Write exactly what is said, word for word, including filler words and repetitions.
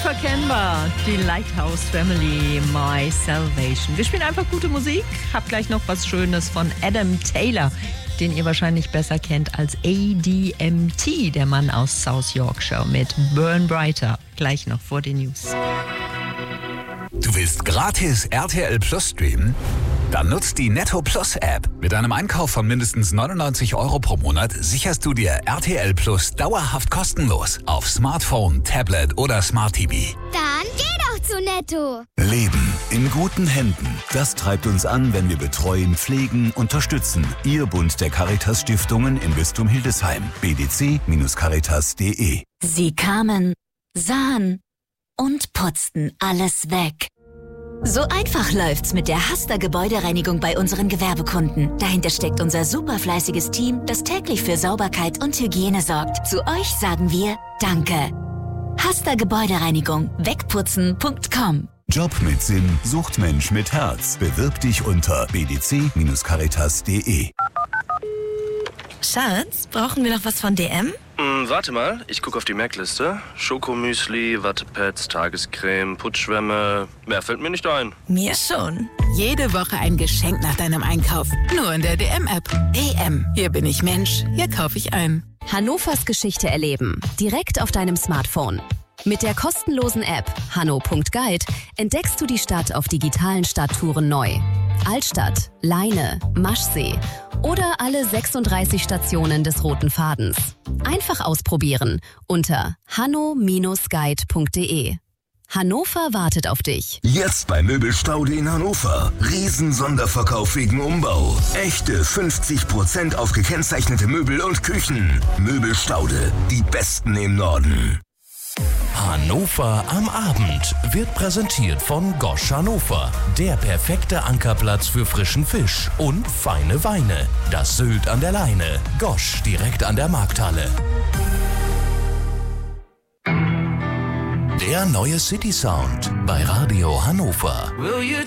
Unverkennbar, die Lighthouse Family, My Salvation. Wir spielen einfach gute Musik. Hab gleich noch was Schönes von Adam Taylor, den ihr wahrscheinlich besser kennt als A D M T, der Mann aus South Yorkshire, mit Burn Brighter. Gleich noch vor den News. Du willst gratis R T L Plus streamen? Dann nutzt die Netto Plus App. Mit einem Einkauf von mindestens neunundneunzig Euro pro Monat sicherst du dir R T L Plus dauerhaft kostenlos auf Smartphone, Tablet oder Smart T V. Dann geh doch zu Netto. Leben in guten Händen. Das treibt uns an, wenn wir betreuen, pflegen, unterstützen. Ihr Bund der Caritas-Stiftungen im Bistum Hildesheim. b d c Bindestrich caritas punkt d e. Sie kamen, sahen und putzten alles weg. So einfach läuft's mit der Hasta Gebäudereinigung bei unseren Gewerbekunden. Dahinter steckt unser superfleißiges Team, das täglich für Sauberkeit und Hygiene sorgt. Zu euch sagen wir Danke. Hasta Gebäudereinigung. Wegputzen punkt com. Job mit Sinn sucht Mensch mit Herz. Bewirb dich unter b d c Bindestrich caritas punkt d e. Schatz, brauchen wir noch was von D M? Hm, warte mal, ich gucke auf die Merkliste. Schokomüsli, Wattepads, Tagescreme, Putzschwämme. Mehr fällt mir nicht ein. Mir schon. Jede Woche ein Geschenk nach deinem Einkauf. Nur in der D M-App. D M. Hier bin ich Mensch. Hier kaufe ich ein. Hannovers Geschichte erleben. Direkt auf deinem Smartphone. Mit der kostenlosen App hanno punkt guide entdeckst du die Stadt auf digitalen Stadttouren neu. Altstadt, Leine, Maschsee oder alle sechsunddreißig Stationen des Roten Fadens. Einfach ausprobieren unter hanno Bindestrich guide punkt d e. Hannover wartet auf dich. Jetzt bei Möbelstaude in Hannover. Riesen-Sonderverkauf wegen Umbau. Echte fünfzig Prozent auf gekennzeichnete Möbel und Küchen. Möbelstaude, die Besten im Norden. Hannover am Abend wird präsentiert von Gosch Hannover. Der perfekte Ankerplatz für frischen Fisch und feine Weine. Das Sylt an der Leine. Gosch direkt an der Markthalle. Der neue City Sound bei Radio Hannover. Will you